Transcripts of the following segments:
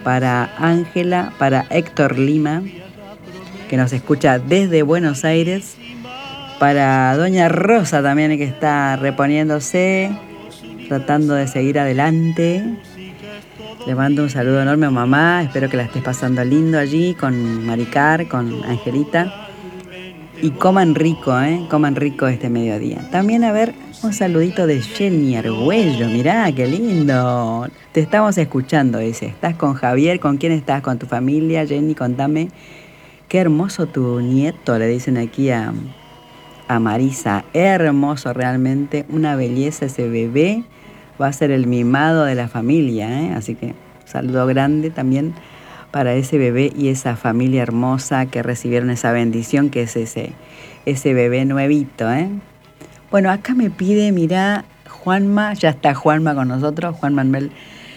para Ángela, para Héctor Lima, que nos escucha desde Buenos Aires, para Doña Rosa también, que está reponiéndose, tratando de seguir adelante. Le mando un saludo enorme a mamá, espero que la estés pasando lindo allí con Maricar, con Angelita. Y coman rico, coman rico este mediodía. También a ver un saludito de Jenny Argüello, mirá, qué lindo. Te estamos escuchando, dice. ¿Estás con Javier? ¿Con quién estás? ¿Con tu familia? Jenny, contame. Qué hermoso tu nieto, le dicen aquí a Marisa. Hermoso realmente, una belleza ese bebé. Va a ser el mimado de la familia, así que saludo grande también para ese bebé y esa familia hermosa que recibieron esa bendición que es ese bebé nuevito, Bueno, acá me pide, mirá, Juanma, ya está Juanma con nosotros, Juan Manuel,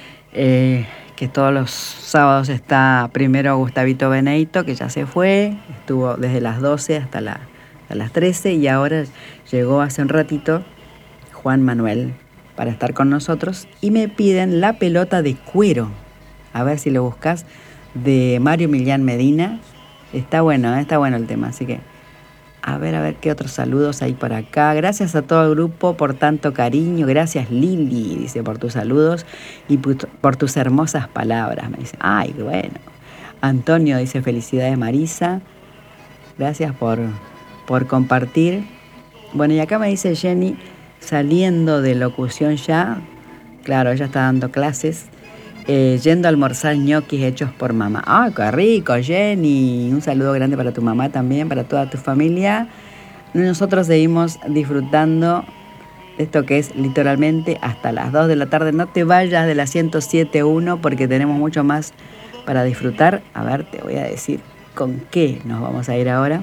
que todos los sábados está primero Gustavito Beneito, que ya se fue, estuvo desde las 12 hasta las 13 y ahora llegó hace un ratito Juan Manuel para estar con nosotros y me piden La pelota de cuero, a ver si lo buscas, de Mario Millán Medina. Está bueno el tema, así que a ver qué otros saludos hay por acá. Gracias a todo el grupo por tanto cariño. Gracias Lili, dice, por tus saludos y por tus hermosas palabras. Me dice, ay, bueno. Antonio dice, felicidades Marisa. Gracias por compartir. Bueno, y acá me dice Jenny, saliendo de locución ya, claro, ella está dando clases, yendo a almorzar ñoquis hechos por mamá. ¡Ah, qué rico, Jenny! Un saludo grande para tu mamá también, para toda tu familia. Nosotros seguimos disfrutando de esto que es literalmente hasta las 2 de la tarde. No te vayas de la 107.1 porque tenemos mucho más para disfrutar. A ver, te voy a decir con qué nos vamos a ir ahora.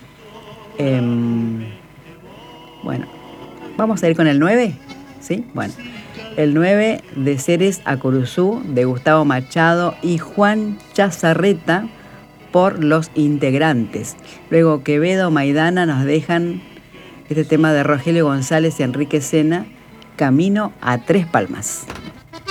Bueno, vamos a ir con el 9, ¿sí? Bueno, el 9 de Ceres a Curuzú, de Gustavo Machado y Juan Chazarreta por Los Integrantes. Luego Quevedo, Maidana nos dejan este tema de Rogelio González y Enrique Sena, Camino a Tres Palmas.